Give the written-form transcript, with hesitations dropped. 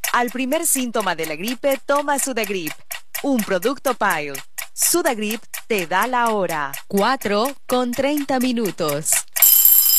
Al primer síntoma de la gripe, toma Sudagrip, un producto Pile. Sudagrip te da la hora. 4:30.